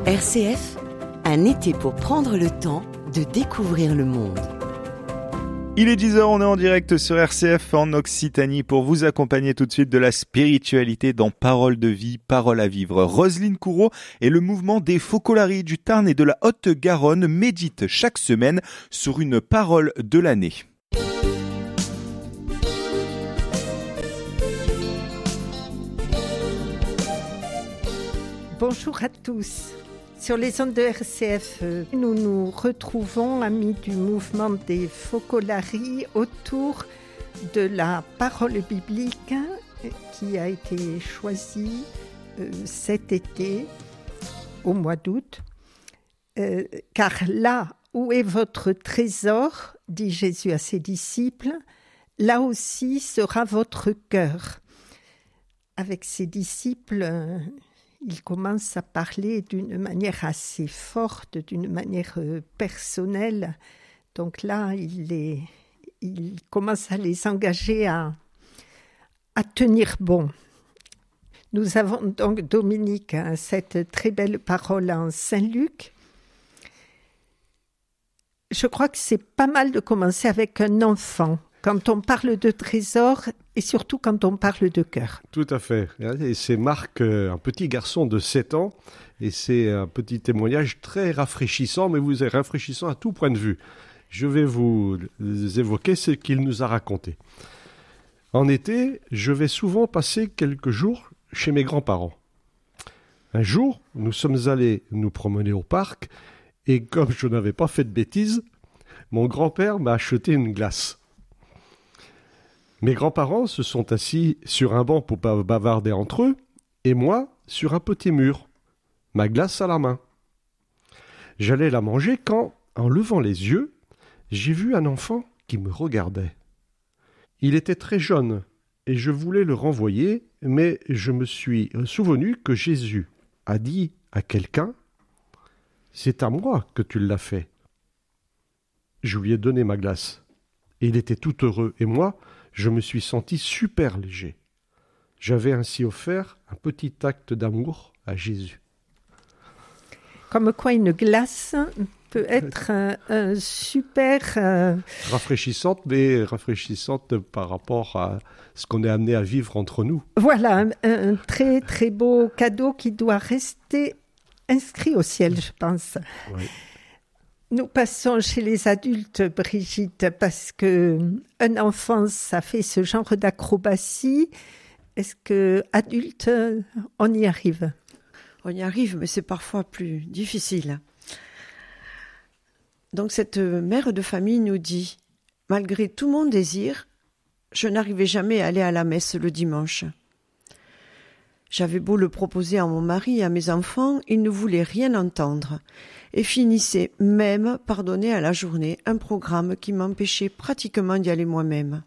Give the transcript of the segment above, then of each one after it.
RCF, un été pour prendre le temps de découvrir le monde. Il est 10h, on est en direct sur RCF en Occitanie pour vous accompagner tout de suite de la spiritualité dans Parole de vie, Parole à vivre. Roselyne Coureau et le mouvement des Focolari du Tarn et de la Haute-Garonne méditent chaque semaine sur une parole de l'année. Bonjour à tous. Sur les ondes de RCF, nous nous retrouvons, amis du mouvement des Focolari, autour de la parole biblique qui a été choisie cet été, au mois d'août. Car là où est votre trésor, dit Jésus à ses disciples, là aussi sera votre cœur. Avec ses disciples, il commence à parler d'une manière assez forte, d'une manière personnelle. Donc là, il commence à les engager à tenir bon. Nous avons donc, Dominique, cette très belle parole en Saint-Luc. Je crois que c'est pas mal de commencer avec un enfant, quand on parle de trésor et surtout quand on parle de cœur. Tout à fait. Et c'est Marc, un petit garçon de 7 ans, et c'est un petit témoignage très rafraîchissant, mais vous êtes rafraîchissant à tout point de vue. Je vais vous évoquer ce qu'il nous a raconté. En été, je vais souvent passer quelques jours chez mes grands-parents. Un jour, nous sommes allés nous promener au parc, et comme je n'avais pas fait de bêtises, mon grand-père m'a acheté une glace. Mes grands-parents se sont assis sur un banc pour bavarder entre eux, et moi sur un petit mur, ma glace à la main. J'allais la manger quand, en levant les yeux, j'ai vu un enfant qui me regardait. Il était très jeune, et je voulais le renvoyer, mais je me suis souvenu que Jésus a dit à quelqu'un « C'est à moi que tu l'as fait ». Je lui ai donné ma glace, et il était tout heureux, et moi, je me suis senti super léger. J'avais ainsi offert un petit acte d'amour à Jésus. Comme quoi une glace peut être un super... Rafraîchissante, mais rafraîchissante par rapport à ce qu'on est amené à vivre entre nous. Voilà, un très très beau cadeau qui doit rester inscrit au ciel, je pense. Oui. Nous passons chez les adultes, Brigitte, parce qu'un enfant, ça fait ce genre d'acrobatie. Est-ce qu'adulte, on y arrive ? On y arrive, mais c'est parfois plus difficile. Donc cette mère de famille nous dit « Malgré tout mon désir, je n'arrivais jamais à aller à la messe le dimanche. J'avais beau le proposer à mon mari et à mes enfants, ils ne voulaient rien entendre et finissaient même par donner à la journée un programme qui m'empêchait pratiquement d'y aller moi-même.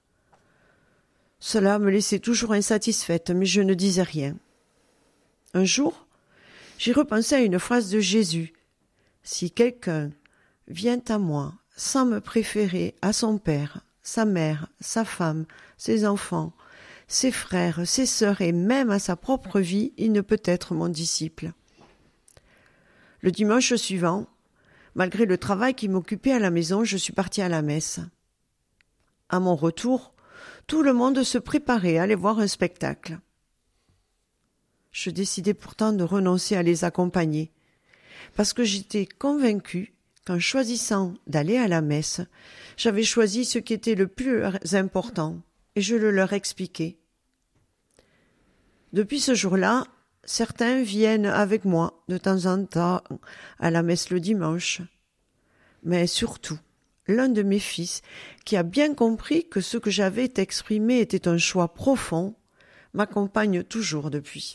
Cela me laissait toujours insatisfaite, mais je ne disais rien. Un jour, j'ai repensé à une phrase de Jésus. « Si quelqu'un vient à moi sans me préférer à son père, sa mère, sa femme, ses enfants, ses frères, ses sœurs et même à sa propre vie, il ne peut être mon disciple. » Le dimanche suivant, malgré le travail qui m'occupait à la maison, je suis partie à la messe. À mon retour, tout le monde se préparait à aller voir un spectacle. Je décidai pourtant de renoncer à les accompagner, parce que j'étais convaincue qu'en choisissant d'aller à la messe, j'avais choisi ce qui était le plus important, et je le leur expliquai. Depuis ce jour-là, certains viennent avec moi de temps en temps à la messe le dimanche. Mais surtout, l'un de mes fils, qui a bien compris que ce que j'avais exprimé était un choix profond, m'accompagne toujours depuis.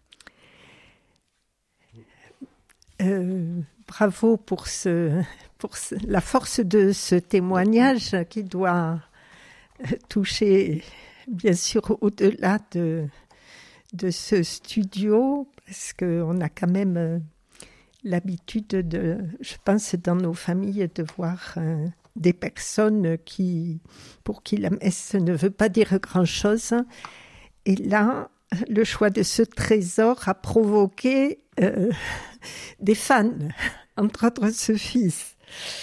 Bravo pour la force de ce témoignage qui doit toucher, bien sûr, au-delà de ce studio, parce qu'on a quand même l'habitude je pense, dans nos familles, de voir des personnes pour qui la messe ne veut pas dire grand-chose. Et là, le choix de ce trésor a provoqué des fans, entre autres ce fils.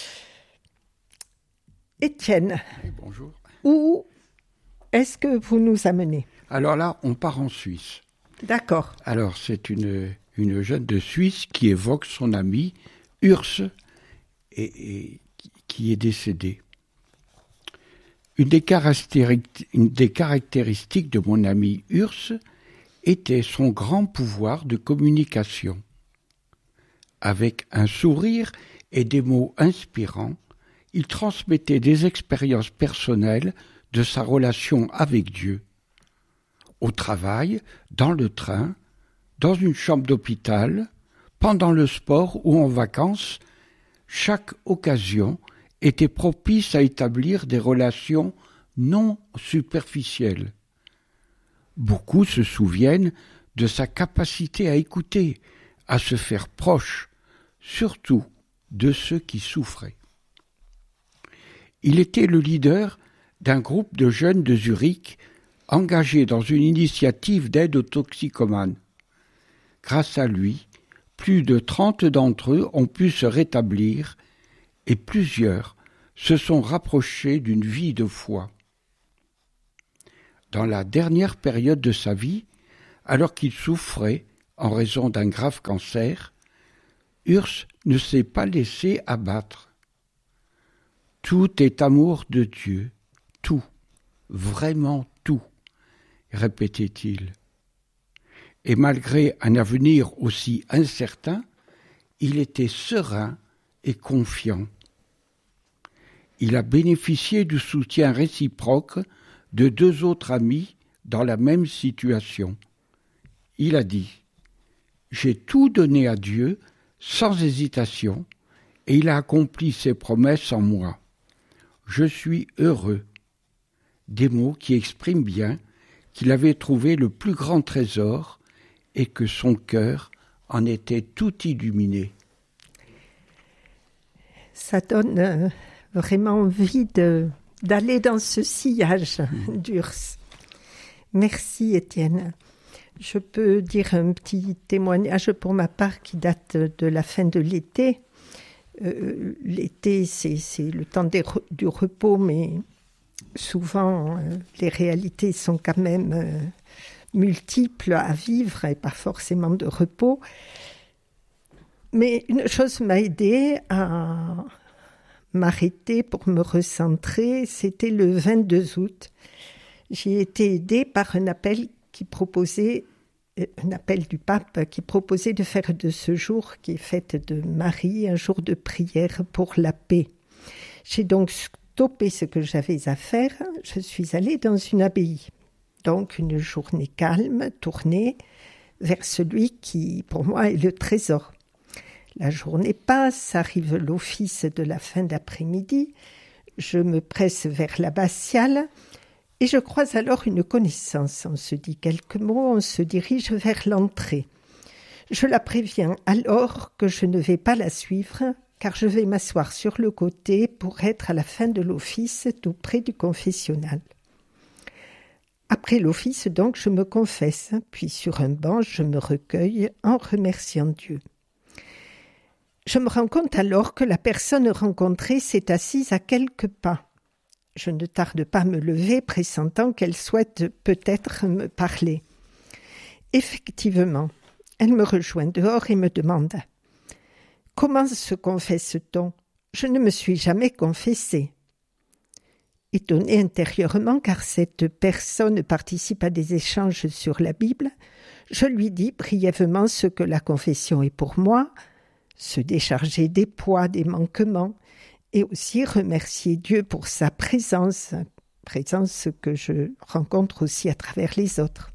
Étienne, Oui, bonjour. où est-ce que vous nous amenez? Alors là, on part en Suisse. D'accord. Alors, c'est une jeune de Suisse qui évoque son ami Urs et qui est décédé. Une des caractéristiques de mon ami Urs était son grand pouvoir de communication. Avec un sourire et des mots inspirants, il transmettait des expériences personnelles de sa relation avec Dieu. Au travail, dans le train, dans une chambre d'hôpital, pendant le sport ou en vacances, chaque occasion était propice à établir des relations non superficielles. Beaucoup se souviennent de sa capacité à écouter, à se faire proche, surtout de ceux qui souffraient. Il était le leader d'un groupe de jeunes de Zurich engagés dans une initiative d'aide aux toxicomanes. Grâce à lui, plus de 30 d'entre eux ont pu se rétablir et plusieurs se sont rapprochés d'une vie de foi. Dans la dernière période de sa vie, alors qu'il souffrait en raison d'un grave cancer, Urs ne s'est pas laissé abattre. Tout est amour de Dieu, tout, vraiment tout, répétait-il. Et malgré un avenir aussi incertain, il était serein et confiant. Il a bénéficié du soutien réciproque de 2 autres amis dans la même situation. Il a dit « J'ai tout donné à Dieu sans hésitation et il a accompli ses promesses en moi. Je suis heureux. » Des mots qui expriment bien qu'il avait trouvé le plus grand trésor et que son cœur en était tout illuminé. Ça donne vraiment envie d'aller dans ce sillage d'Urs. Merci Étienne. Je peux dire un petit témoignage pour ma part qui date de la fin de l'été. L'été, c'est le temps du repos, mais souvent les réalités sont quand même multiples à vivre et pas forcément de repos. Mais une chose m'a aidée à m'arrêter pour me recentrer, c'était le 22 août. J'ai été aidée par un appel du pape qui proposait de faire de ce jour, qui est fête de Marie, un jour de prière pour la paix. J'ai donc stoppé ce que j'avais à faire. Je suis allée dans une abbaye. Donc une journée calme, tournée vers celui qui, pour moi, est le trésor. La journée passe, arrive l'office de la fin d'après-midi. Je me presse vers l'abbatiale et je croise alors une connaissance. On se dit quelques mots, on se dirige vers l'entrée. Je la préviens alors que je ne vais pas la suivre car je vais m'asseoir sur le côté pour être à la fin de l'office tout près du confessionnal. Après l'office, donc, je me confesse, puis sur un banc, je me recueille en remerciant Dieu. Je me rends compte alors que la personne rencontrée s'est assise à quelques pas. Je ne tarde pas à me lever, pressentant qu'elle souhaite peut-être me parler. Effectivement, elle me rejoint dehors et me demande « Comment se confesse-t-on ? Je ne me suis jamais confessée. » Étonnée intérieurement car cette personne participe à des échanges sur la Bible, je lui dis brièvement ce que la confession est pour moi, se décharger des poids, des manquements, et aussi remercier Dieu pour sa présence que je rencontre aussi à travers les autres.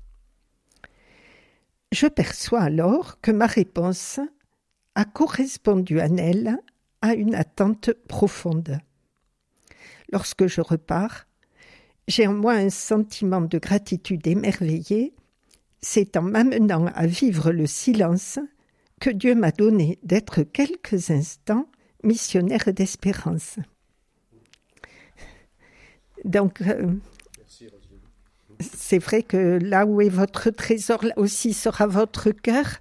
Je perçois alors que ma réponse a correspondu en elle à une attente profonde. Lorsque je repars, j'ai en moi un sentiment de gratitude émerveillé. C'est en m'amenant à vivre le silence que Dieu m'a donné d'être quelques instants missionnaire d'espérance. Donc, Merci, Roselyne. c'est vrai que là où est votre trésor, là aussi sera votre cœur.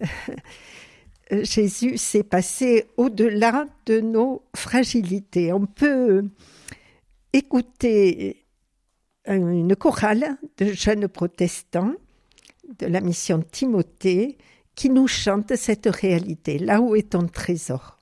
Jésus s'est passé au-delà de nos fragilités. On peut écouter une chorale de jeunes protestants de la mission Timothée qui nous chante cette réalité. Là où est ton trésor?